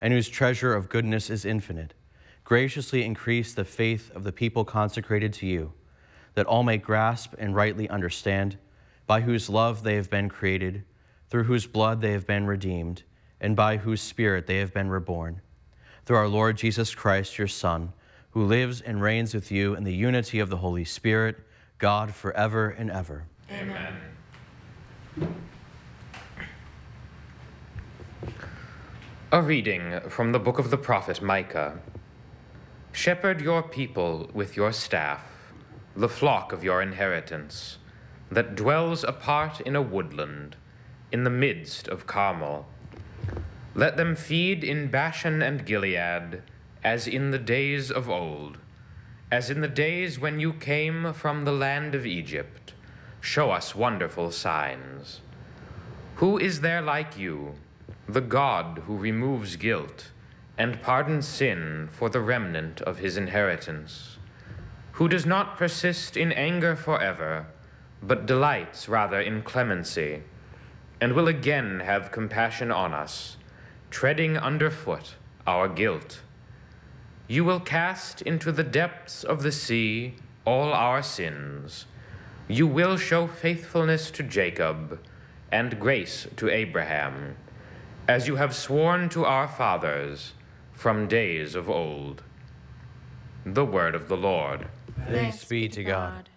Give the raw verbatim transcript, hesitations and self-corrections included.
and whose treasure of goodness is infinite, graciously increase the faith of the people consecrated to you, that all may grasp and rightly understand, by whose love they have been created, through whose blood they have been redeemed, and by whose Spirit they have been reborn. Through our Lord Jesus Christ, your Son, who lives and reigns with you in the unity of the Holy Spirit, God, forever and ever. Amen. A reading from the book of the prophet Micah. Shepherd your people with your staff, the flock of your inheritance, that dwells apart in a woodland, in the midst of Carmel. Let them feed in Bashan and Gilead, as in the days of old, as in the days when you came from the land of Egypt. Show us wonderful signs. Who is there like you, the God who removes guilt and pardons sin for the remnant of his inheritance, who does not persist in anger forever, but delights rather in clemency, and will again have compassion on us, treading underfoot our guilt. You will cast into the depths of the sea all our sins. You will show faithfulness to Jacob and grace to Abraham, as you have sworn to our fathers from days of old. The word of the Lord. Thanks be to God.